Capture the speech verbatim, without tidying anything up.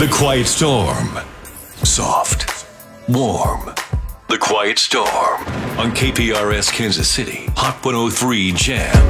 The Quiet Storm. Soft. Warm. The Quiet Storm. On K P R S Kansas City. Hot one oh three Jam.